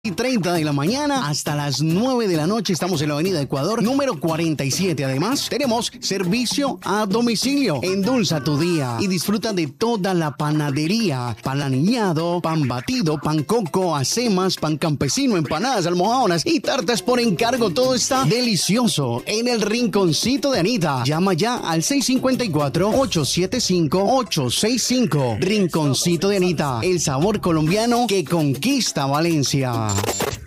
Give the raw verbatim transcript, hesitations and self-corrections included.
y treinta de la mañana hasta las nueve de la noche. Estamos en la avenida Ecuador, número cuarenta y siete. Además, tenemos servicio a domicilio. Endulza tu día y disfruta de toda la panadería. Pan aniñado, pan batido, pan coco, acemas, pan campesino, empanadas, almojábanas y tartas por encargo. Todo está delicioso en el Rinconcito de Anita. Llama ya al seis cinco cuatro, ocho siete cinco, ocho seis cinco. Rinconcito de Anita, el sabor colombiano que conquista Valencia.